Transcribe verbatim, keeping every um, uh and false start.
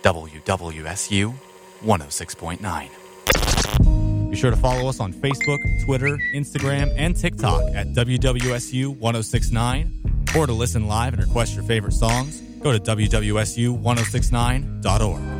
W W S U one oh six point nine. Be sure to follow us on Facebook, Twitter, Instagram, and TikTok at W W S U ten sixty-nine. Or to listen live and request your favorite songs, go to W W S U ten sixty-nine dot org.